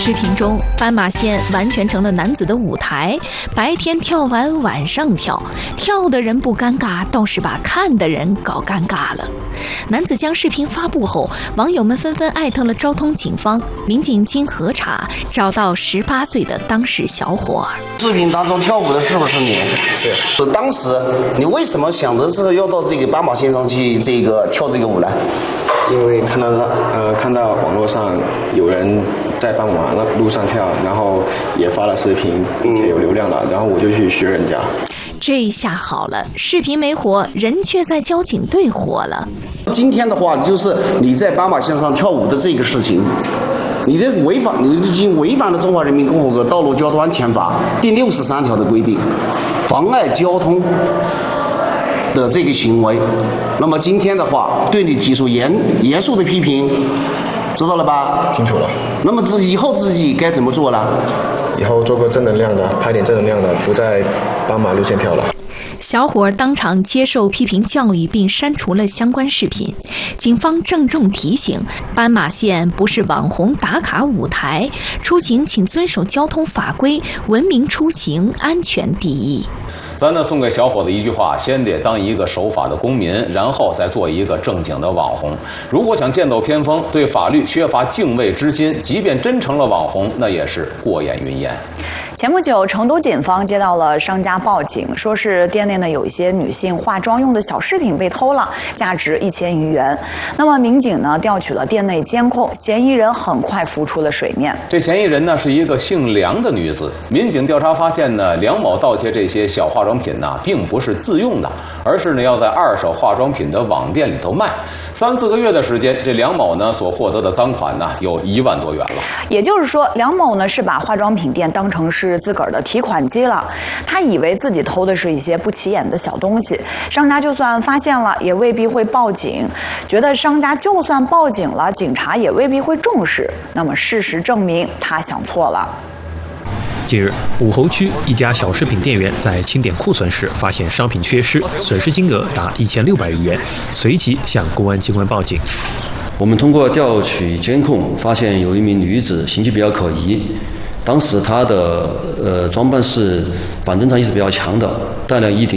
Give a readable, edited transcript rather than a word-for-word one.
视频中，斑马线完全成了男子的舞台，白天跳完，晚上跳，跳的人不尴尬，倒是把看的人搞尴尬了。男子将视频发布后，网友们纷纷艾特了昭通警方，民警经核查找到18岁的当事小伙儿。 视频当中跳舞的是不是你？ 是。 当时你为什么想的是要到这个斑马线上去跳这个舞呢？ 因为看到网络上有人在斑马路上跳，然后也发了视频，并且有流量了，然后我就去学人家。 这下好了，视频没火，人却在交警队火了。 今天的话，就是你在斑马线上跳舞的这个事情，你已经违反了《中华人民共和国道路交通安全法》第63条的规定，妨碍交通的这个行为。那么今天的话，对你提出严肃的批评，知道了吧？ 清楚了。 那么以后自己该怎么做呢？ 以后做个正能量的，拍点正能量的，不在斑马路线跳了。 小伙当场接受批评教育，并删除了相关视频。警方郑重提醒：斑马线不是网红打卡舞台，出行请遵守交通法规，文明出行，安全第一。 咱呢送给小伙子一句话：先得当一个守法的公民，然后再做一个正经的网红。如果想剑走偏锋，对法律缺乏敬畏之心，即便真成了网红，那也是过眼云烟。 前不久，成都警方接到了商家报警，说是店内呢有一些女性化妆用的小饰品被偷了，价值1000余元。那么民警呢调取了店内监控，嫌疑人很快浮出了水面。 这嫌疑人呢是一个姓梁的女子。民警调查发现呢，梁某盗窃这些小化妆品呢，并不是自用的，而是呢要在二手化妆品的网店里头卖。3、4个月的时间，这梁某呢所获得的赃款呢有1万多元了。 也就是说，梁某呢是把化妆品店当成是自个儿的提款机了。他以为自己偷的是一些不起眼的小东西，商家就算发现了，也未必会报警。觉得商家就算报警了，警察也未必会重视。那么事实证明，他想错了。 近日，武侯区一家小饰品店员在清点库存时发现商品缺失，损失金额达1600余元，随即向公安机关报警。 我们通过调取监控，发现有一名女子形迹比较可疑。当时她的装扮是反正常意识比较强的，戴了一顶